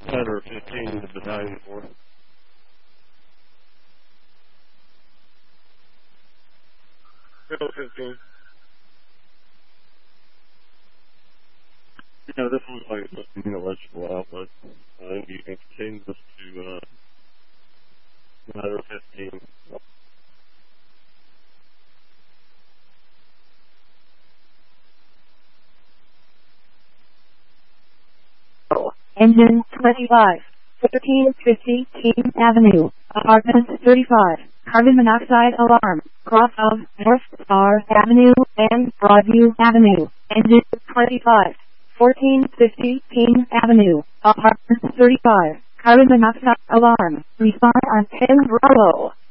Center 15 to the 94. Middle 15. Yeah, this looks like it's just an electrical outlet. I think you can change this to ladder 15. Engine 25, 1350 King Avenue, Apartment 35, carbon monoxide alarm, cross of North Star Avenue and Broadview Avenue. Engine 25, 1450 King Avenue, Apartment 35, carbon monoxide alarm. Respond on 10 Bravo.